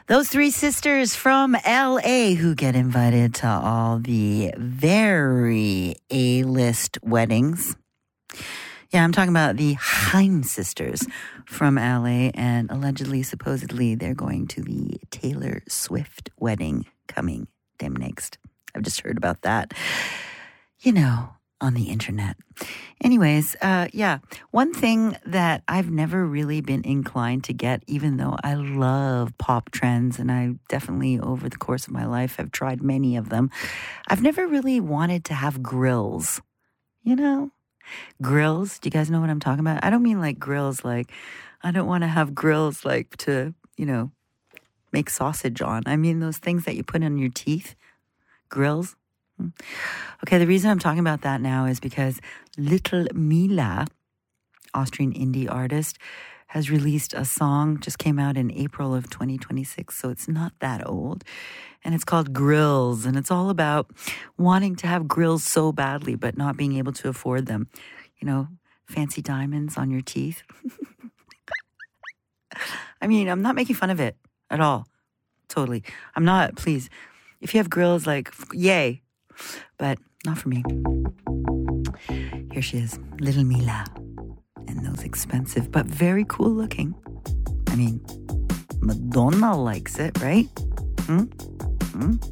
Those three sisters from LA who get invited to all the very A-list weddings. Yeah, I'm talking about the Haim sisters from LA, and allegedly, supposedly, they're going to the Taylor Swift wedding coming next. I've just heard about that, on the internet. Anyways, one thing that I've never really been inclined to get, even though I love pop trends, and I definitely, over the course of my life, have tried many of them, I've never really wanted to have grills, Grills, do you guys know what I'm talking about? I don't mean like grills, like, I don't want to have grills like to, make sausage on. I mean those things that you put on your teeth, grills. Okay, the reason I'm talking about that now is because Little Mila, Austrian indie artist, has released a song, just came out in April of 2026, so it's not that old. And it's called Grills, and it's all about wanting to have grills so badly, but not being able to afford them. Fancy diamonds on your teeth. I mean, I'm not making fun of it at all. Totally. I'm not, please. If you have grills, like, yay. But not for me. Here she is, Little Mila. And those expensive, but very cool looking. I mean, Madonna likes it, right?